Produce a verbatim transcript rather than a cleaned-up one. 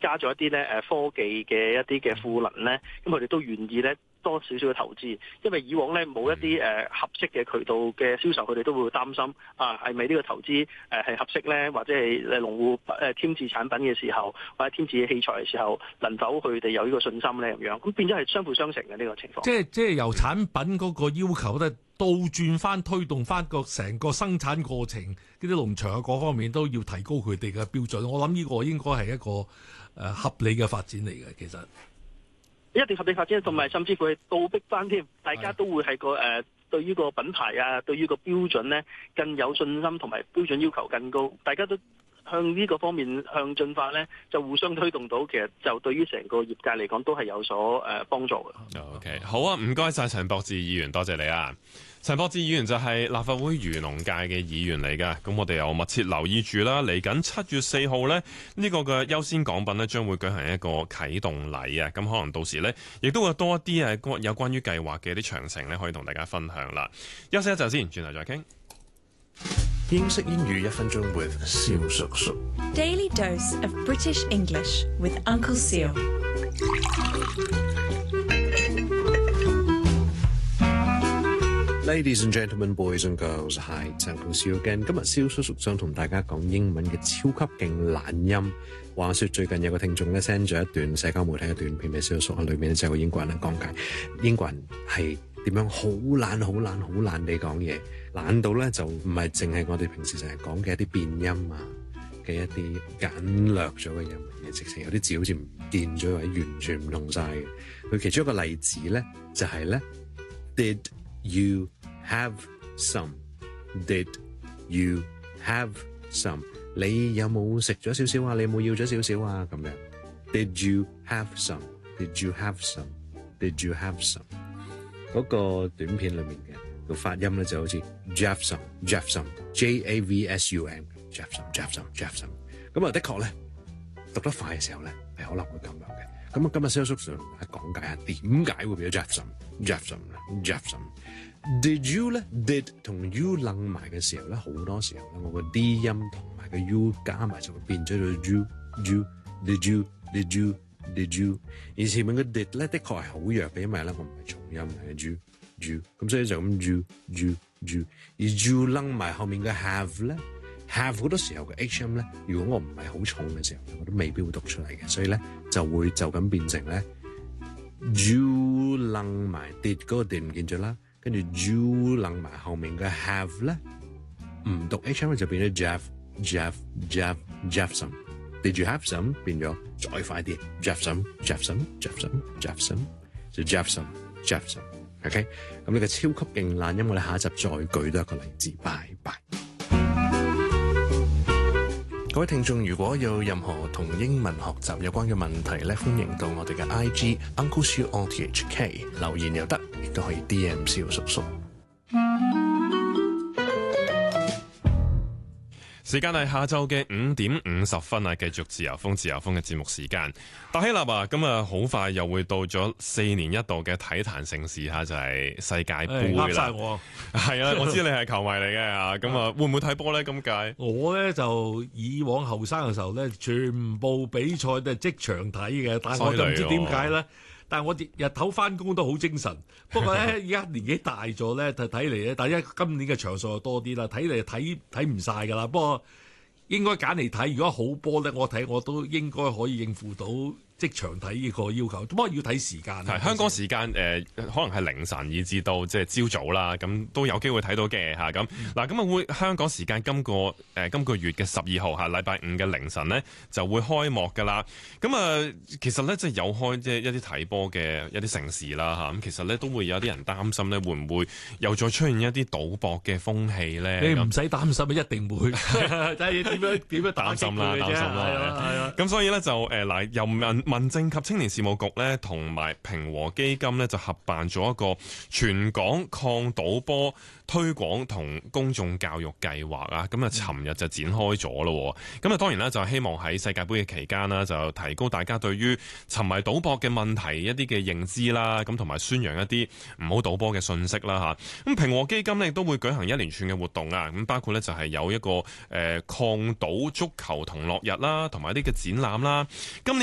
加咗一啲咧誒科技嘅一啲嘅賦能咧，咁佢哋都願意咧多少少嘅投資，因為以往咧冇一啲誒合適嘅渠道嘅銷售，佢哋都會擔心啊，係咪呢個投資誒係合適咧？或者係誒農戶誒添置產品嘅時候，或者添置器材嘅時候，能否佢哋有呢個信心咧？咁樣咁變咗係相輔相成嘅呢個情況。 即係即係由產品嗰個要求咧，倒轉翻推動翻個成個生產過程，呢啲農場嘅各方面都要提高佢哋嘅標準。我諗呢個應該係一個誒合理嘅發展嚟嘅，其實。 一定合理發展，同埋甚至乎係倒逼翻添，大家都會係個誒、呃、對於個品牌啊，對於個標準咧更有信心，同埋標準要求更高，大家都向呢個方面向進發咧，就互相推動到，其實就對於成個業界嚟講都係有所誒幫助嘅。 OK， 好啊，唔該晒陳博志議員，多謝你啊。陳博志議員就係立法會漁農界嘅議員嚟㗎，咁我哋又密切留意住啦。嚟緊七月四號呢，呢個嘅優先港品呢將會舉行一個啟動禮啊，咁可能到時呢，亦都會多一啲誒有關於計劃嘅一啲詳情呢，可以同大家分享啦。休息一陣先，轉頭再傾。 英式英語一分鐘 with 蕭叔叔。 Daily dose of British English with Uncle Seal。 Ladies and gentlemen, boys and girls, hi, it's Uncle Seal again。今日蕭叔叔想同大家講英文嘅超級勁懶音。話說最近有個聽眾咧 send 咗一段社交媒體嘅短片俾蕭叔叔，喺裏面咧就有個英國人咧講解英國人係點樣好懶、好懶、好懶地講嘢，懶到咧就唔係淨係我哋平時成日講嘅一啲變音啊嘅一啲簡略咗嘅音嘢，直情有啲字好似唔見咗或者完全唔同晒嘅。佢其中一個例子咧就係咧 Did you have some? Did you have some? 你有冇食咗少少啊？你有冇要咗少少啊？咁樣 Did you have some? Did you have some? Did you have some? 嗰個短片裏面嘅個發音咧就好似 Jeffsome, Jeffsome, J A V S U M, Jeffsome, Jeffsome, Jeffsome。咁啊，的確咧讀得快嘅時候咧係可能會咁樣嘅。咁啊，今日蕭叔想同大家講解下點解會變咗 Jeffsome, Jeffsome, Jeffsome。Did you 咧 did 同 you 楞埋嘅時候咧，好多時候咧我個 D 音同埋個 U 加埋就會變咗做 you you did you did you did you。而前面嘅 did 咧的確係好弱嘅，因為咧我唔係重音係 you you， 咁所以就咁 you you you。而 you 楞埋後面嘅 have 咧 have 好多時候嘅 H 音咧，如果我唔係好重嘅時候，我都未必會讀出嚟嘅，所以咧就會就咁變成咧 you 楞埋 did 嗰個 did 唔見咗啦。跟住 you 楞埋後面嘅 have 咧，唔讀 H 音就變咗 Jeff Jeff Jeff Jeffsome。Did you have some 變咗再快啲 Jeffsome Jeffsome Jeffsome Jeffsome 就 Jeffsome Jeffsome。OK， 咁呢個超級勁懶音，我哋下一集再舉多一個例子。拜拜。各位聽眾，如果有任何同英文學習有關嘅問題咧，歡迎到我哋嘅 I G Uncle Siu O T H K 留言又得，亦都可以 D M 蕭叔叔。 時間係下晝嘅五點五十分啊！繼續自由風自由風嘅節目時間。大希臘啊，咁啊好快又會到咗四年一度嘅體壇盛事嚇，就係、是、世界盃啦。呃晒我係啊！我知你係球迷嚟嘅啊，咁啊會唔會睇波咧？今屆我咧就以往後生嘅時候咧，全部比賽都係即場睇嘅，但係我就唔知點解咧。但係我日頭翻工都好精神，不過咧而家年紀大咗咧，睇嚟咧，大家今年嘅場數又多啲啦，睇嚟睇睇唔晒㗎啦。不過應該揀嚟睇，如果好波咧，我睇我都應該可以應付到即場睇呢個要求，不過要睇時間。係香港時間誒、呃，可能係凌晨以至到即係朝早啦，咁都有機會睇到嘅嚇。咁嗱，咁啊會香港時間今個誒、呃、今個月嘅十二號嚇禮拜五嘅凌晨呢就會開幕㗎啦。咁啊，其實咧即係有開即係一啲睇波嘅一啲盛事啦嚇。咁其實咧都會有啲人擔心咧，會唔會又再出現一啲賭博嘅風氣咧？你唔使擔心，一定會。睇下點樣點樣擔心啦，擔心啦，係啊。咁所以咧就誒嗱、呃，又問。民政及青年事務局咧，同埋平和基金咧，就合辦咗一個全港抗賭波推廣同公眾教育計劃啊！咁啊，尋日就展開咗咯。咁啊，當然啦，就希望喺世界盃嘅期間啦，就提高大家對於沉迷賭博嘅問題一啲嘅認知啦，咁同埋宣揚一啲唔好賭波嘅信息啦嚇。咁平和基金咧亦都會舉行一連串嘅活動啊！咁包括咧就係有一個誒抗賭足球同樂日啦，同埋一啲嘅展覽啦。今年